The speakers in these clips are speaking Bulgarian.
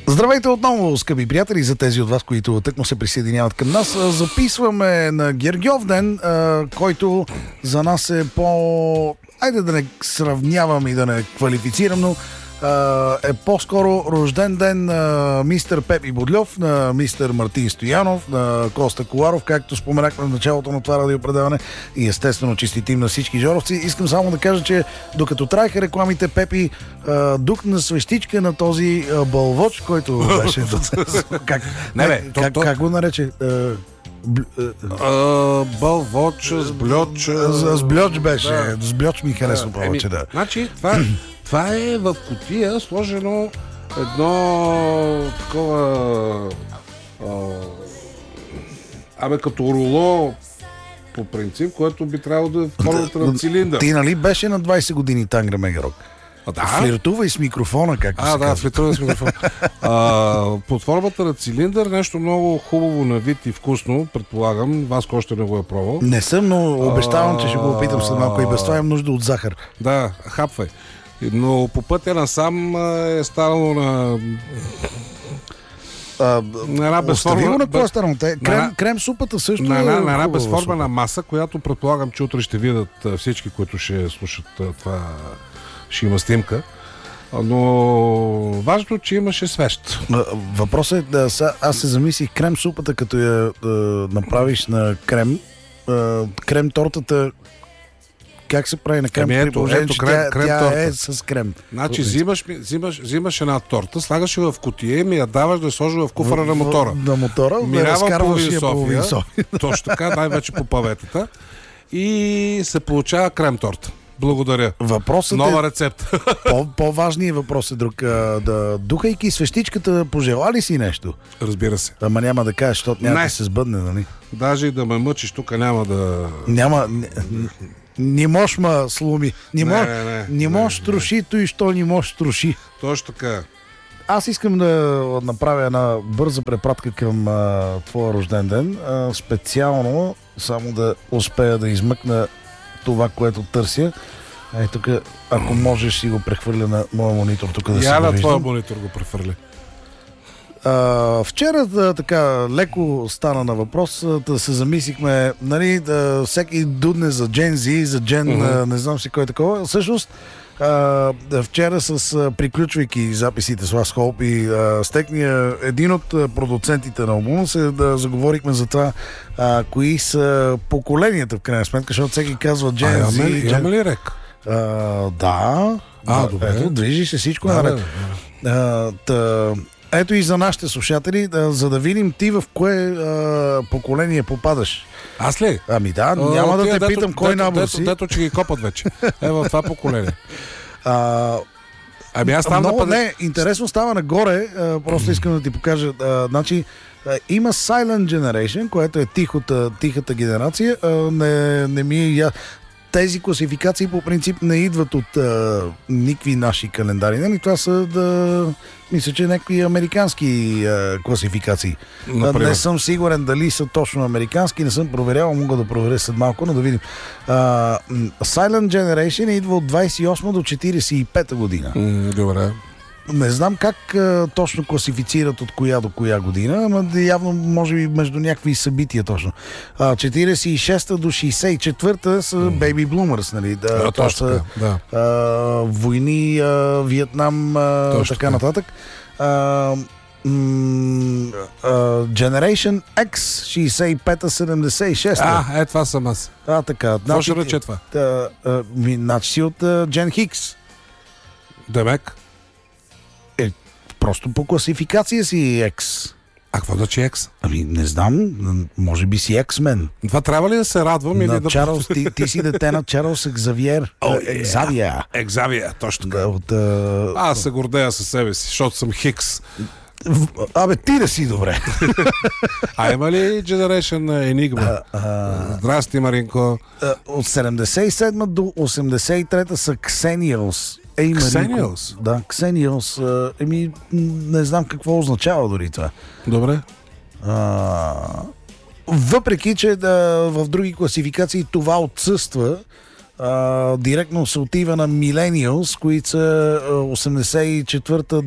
Здравейте отново, скъпи приятели, за тези от вас, които тъкмо се присъединяват към нас. Записваме на Гергьов ден, който за нас е айде да не сравнявам и да не квалифицирам, но е по-скоро рожден ден на мистер Пепи Бодльов, на мистер Мартин Стоянов, на Коста Коларов, както споменахме в началото на това радиопредаване, и естествено честитим на всички жоровци. Искам само да кажа, че докато траеха рекламите, Пепи духна свещичка на този бълвоч, който беше... Как го нарече? Бълвоч, сбльоч... Сбльоч беше. Сбльоч ми харесва повече, да. Значи, това е в кутия сложено едно такова като руло по принцип, което би трябвало да е в формата на цилиндър. Ти нали беше на 20 години Тангра Мегарок? Да. Флиртува и с микрофона, както се казва. Да, флиртува с микрофона. Под формата на цилиндър, нещо много хубаво на вид и вкусно, предполагам. Васко още не го е пробвал. Не съм, но обещавам, че ще го опитам след малко и без това имам нужда от захар. Да, хапвай. Но по пътя насам е станало на една безформа... на какво станало? Крем супата също на една безформена маса, която предполагам, че утре ще видят всички, които ще слушат това. Ще има снимка. Но важно, че имаше свещ. Въпросът е, аз се замислих крем супата, като я направиш на крем тортата. Как се прави на крем? Ето, тя е с крем. Значи взимаш една торта, слагаш я в кутия и ми я даваш да сложи в куфара на мотора. На мотора, минава половин София. Точно така, най-вече по паветата. И се получава крем торта. Благодаря. Въпросът нова рецепта. По-важният въпрос е друг. Духайки свещичката, пожела ли си нещо? Разбира се. Ама няма да кажеш, защото няма да се сбъдне, нали? Даже и да ме мъчиш, тук няма да... Не можеш ма слуми. Не можеш троши, той що не можеш троши. Точно така. Аз искам да направя една бърза препратка към твоя рожден ден. Специално, само да успея да измъкна това, което търся. Тук, ако можеш, си го прехвърля на моя монитор. Тук да я на твоя монитор го прехвърля. Вчера така леко стана на въпрос, да се замислихме, нали, всеки дудне за Gen Z, за Gen, не знам си кой е такова. Всъщност, вчера приключвайки записите с Лас Холп и с техния, един от продуцентите на албума, да заговорихме за това, кои са поколенията в крайна сметка, защото всеки казва Gen Z. Имаме ли рек? Да. Добре. Ето, движи се всичко наред. Ето и за нашите слушатели, за да видим ти в кое поколение попадаш. Аз ли? Ами да, няма да те питам кой набор си. Дето, че ги копат вече. В това поколение. Аз там много интересно става нагоре, просто искам да ти покажа. Значи, има Silent Generation, което е тихата генерация. Не ми е тези класификации по принцип не идват от никакви наши календари. Нали? Това са, мисля, че някакви американски класификации. Не съм сигурен дали са точно американски, не съм проверявал, мога да проверя след малко, но да видим. Silent Generation идва от 28 до 45 година. Добре. Не знам как точно класифицират от коя до коя година, но явно може би между някакви събития точно. 46-та до 64-та са Baby Bloomers, нали? Това са войни, Виетнам, така нататък. Generation X 65-та, 76-та. Това съм аз. Така. Какво ще рече това? Значи си от Gen Hicks. Демек? Просто по класификация си X. А какво да че X? Ами не знам, може би си X-Men. Това трябва ли да се радвам или да... Чарлз, ти си дете на Чарлз Екзавиер. Екзавиер, точно така. Аз се гордея със себе си, защото съм Хикс. Ти да си добре. Има ли Generation Enigma? Здрасти, Маринко. От 77 до 83 са Xennials. Xennials? Да, Xennials. Не знам какво означава дори това. Добре. Въпреки, че в други класификации това отсъства, директно се отива на Millennials, които са 84-та,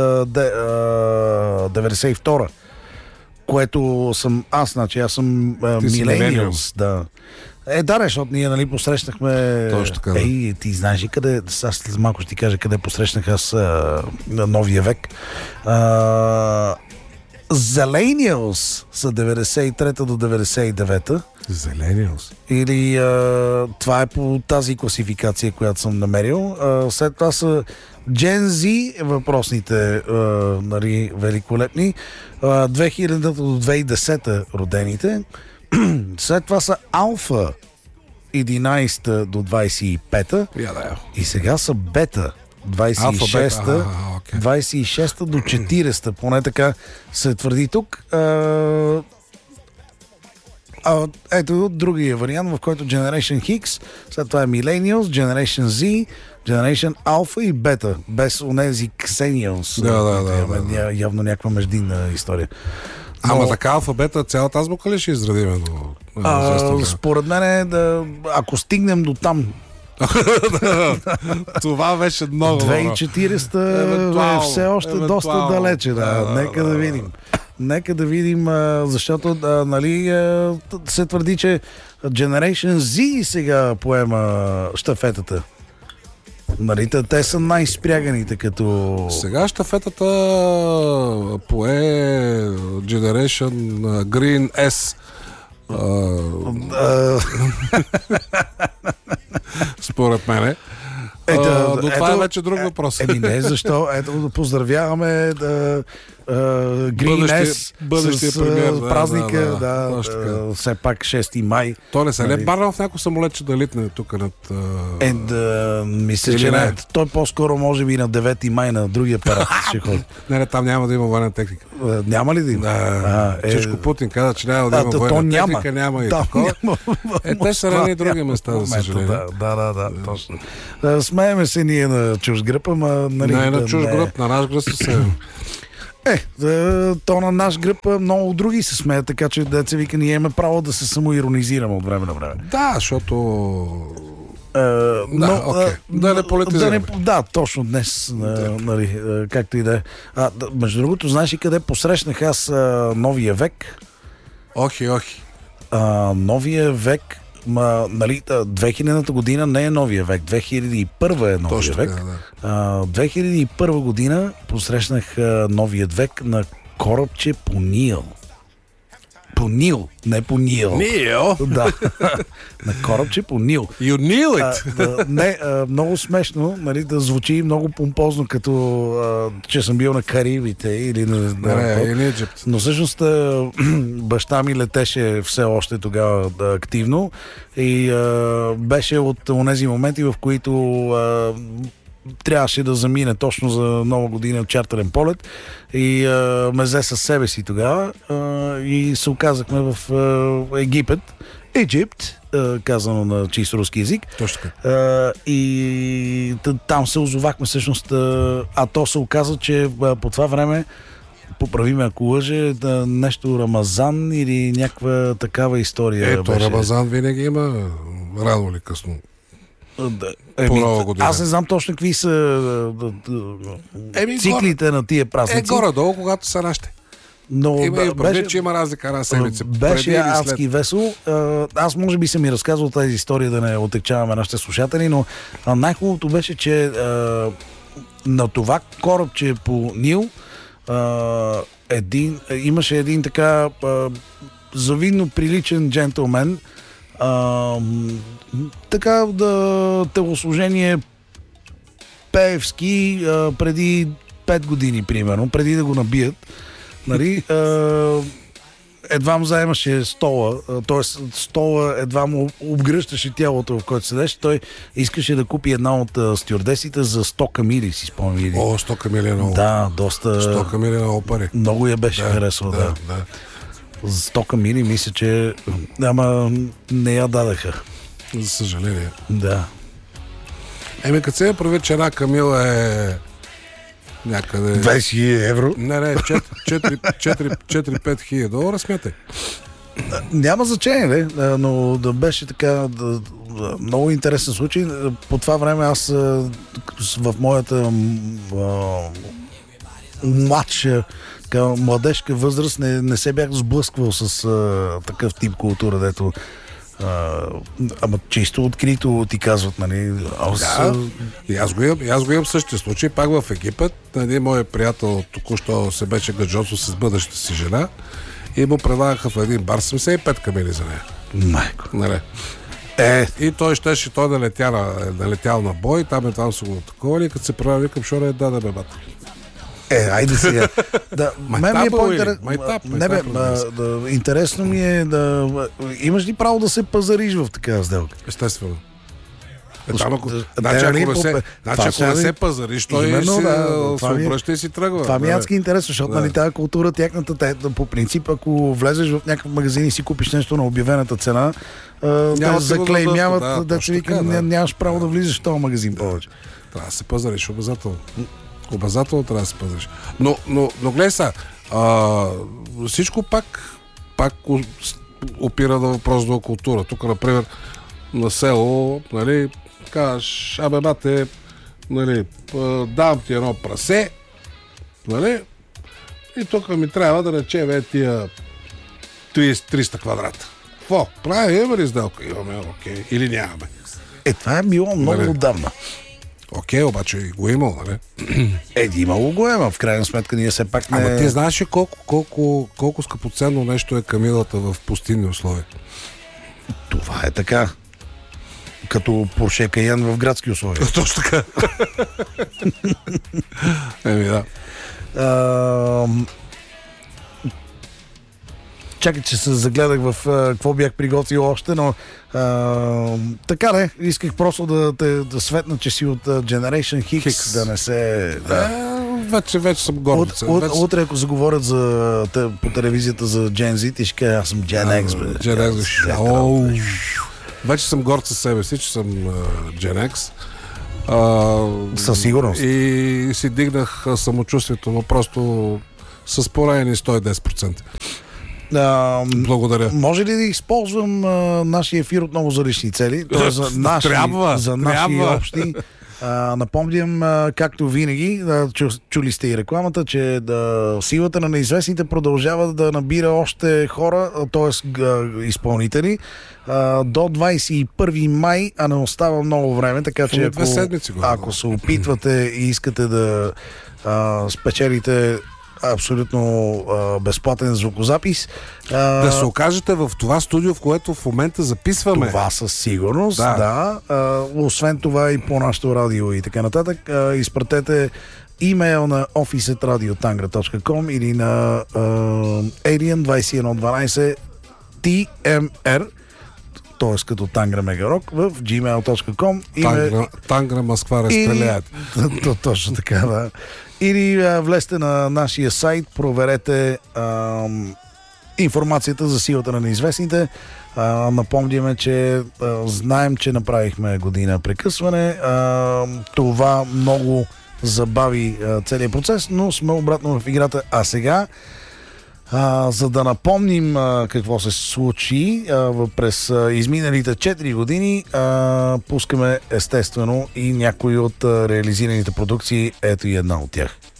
92-та. Което съм аз, значи аз съм Millennials. Да. Да, защото ние, нали, посрещнахме... Точно така, да. Ти знаеш ли къде... Аз след малко ще ти кажа къде посрещнах аз на новия век. Zillennials са 93-та до 99-та. Zillennials. Или това е по тази класификация, която съм намерил. След това са Gen Z, въпросните, нали, великолепни. 2000-та до 2010-та родените. След това са Alpha 11-та до 25-та. И сега са Бета 26-та, 26-та до 40-та. Поне така се твърди тук. Ето другия вариант, в който Generation X, след това е Millennials, Generation Z, Generation Alpha и Beta, без онези Xennials. Да. Явно някаква междинна история. Ама така алфабета, цялата азбука ли ще изградим? Според мен ако стигнем до там. Това беше много. 2040 е все още доста далече. Нека да видим. Нека да видим, защото нали, се твърди, че Generation Z сега поема щафетата. Нали, те са най-спряганите като... Сега щафетата пое Generation Green S. Според мене. Но това е вече друг въпрос. Не, защо? Ето, поздравяваме Green S с празника. Все пак 6 май. То не се ли барнал в някой самолет, че да литне тук над... Мисля, че не. Той по-скоро може би на 9 май на другия парад ще ходи. Не, там няма да има военна техника. Няма ли да има? Чичко Путин каза, че няма да има военна техника, няма и такова. Те са рани и други места, за съжаление. Да, точно. Смееме се ние на чуж гръб, ама... Не на чуж гръб, на наш гръб се... То на наш гръб много други се смеят, така че деца вика, ние имаме право да се самоиронизираме от време на време. Да, защото... Да не политизираме. Да, точно днес, нали, както и да е. Между другото, знаеш ли къде посрещнах аз новия век? Охи. Новия век, нали, 2000-та година не е новия век, 2001 е новия точно век. Да. 2001 година посрещнах новият век на корабче по Нил. По Нил, не по Нил. Нил? Да. На корабче по Нил. You knew it! Не, много смешно, нали, да звучи много помпозно, като че съм бил на Карибите или на Египет. Но всъщност баща ми летеше все още тогава активно и беше от онези моменти, в които трябваше да замине точно за нова година чартерен полет и ме взе със себе си тогава и се оказахме в Египет, казано на чист руски език. Точно така. И там се озовахме всъщност, то се оказа, че по това време, поправи ме ако лъже, нещо Рамазан или някаква такава история. Ето, беше. Рамазан винаги има рано или късно. Аз не знам точно какви са циклите на тия празници. Горе-долу, когато са нашите. Но беше, че има разлика на седмица. Беше адски весело. Аз може би съм ми разказвал тази история, да не отекчаваме нашите слушатели, но най-хубавото беше, че на това корабче по Нил имаше един така завидно приличен джентлмен, така да телосложение пеевски преди 5 години, примерно, преди да го набият. Нали, едва му заемаше стола, т.е. стола едва му обгръщаше тялото, в който седеше. Той искаше да купи една от стюардесите за 100 камили, си спомням. 100 камили е много. Да, доста. 100 камили е много пари. Много я беше харесала, да. За 100 камили мисля, че ама не я дадаха. За съжаление. Да. Като се прави, че една камила е някъде... 20 евро? Не, 4-5 хиляди долара, смятай. Няма значение, но да беше така много интересен случай. По това време аз в моята младша, младежка възраст не се бях сблъсквал с такъв тип култура, дето ама чисто открито ти казват, нали? И аз го имам същия случай, пак в Египет. Нали, моят приятел току-що се беше гаджосо с бъдещата си жена и му предлагаха в един бар 75 камили за нея. Майко. Нали? И той налетял на бой, там са го атаковали, като се прави, викам, шо даде бебата. Айде сега. Мен ми е по-интересно. Интересно ми е имаш ли право да се пазариш в такава сделка? Естествено. Ако не се пазариш, той се обръща и си тръгва. Това ми е адски интересно, защото тази култура, тяхната, по принцип, ако влезеш в някакъв магазин и си купиш нещо на обявената цена, те заклеймяват, да се вика, нямаш право да влизаш в този магазин повече. Трябва да се пазариш, обязателно. Обязателно трябва да се пазариш. Но гледай сега, всичко пак опира да въпрос до култура. Тук, например, на село, нали, кажеш, бате, нали, давам ти едно прасе, нали, и тук ми трябва да рече тия 300 квадрата. Какво? Имаме ли сделка? Имаме, окей. Или нямаме? Това е било много отдавна. Окей, обаче го имало, нали? Имало го има. В крайна сметка ние все пак не... Ама ти знаеш ли колко скъпоценно нещо е камилата в пустинни условия? Това е така. Като Porsche Cayenne в градски условия. Точно така. Да. Чакай, че се загледах в какво бях приготвил още, но така не, исках просто да светна, че си от Generation Hicks, да не се... Вече съм горд. Утре, ако заговорят по телевизията за Gen Z, ти ще кажа, аз съм Gen X. Gen X. Вече съм горд със себе си, че съм Gen X. Със сигурност. И си дигнах самочувствието, но просто с поредни 110%. Благодаря. Може ли да използвам нашия ефир отново за лични цели? За наши общи. Напомням, както винаги, чули сте и рекламата, че силата на неизвестните продължава да набира още хора, т.е. изпълнители, до 21 май, а не остава много време, така че ако се опитвате и искате да спечелите абсолютно безплатен звукозапис. Да се окажете в това студио, в което в момента записваме. Това със сигурност, да. Освен това и по нашото радио и така нататък. Изпратете имейл на office@radiotangra.com или на alien2112 tmr, т.е. като Тангра Мегарок, в gmail.com. Тангра Москва разстреляят. Точно така, да. Или влезте на нашия сайт, проверете информацията за силата на неизвестните. Напомняме, че знаем, че направихме година прекъсване. Това много забави целият процес, но сме обратно в играта. А сега, за да напомним какво се случи през изминалите 4 години, пускаме естествено и някои от реализираните продукции. Ето и една от тях.